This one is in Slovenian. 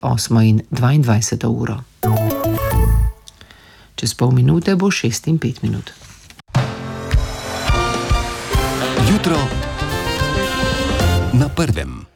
8:22. Čez pol minute bo 6:05. Jutro na prvem.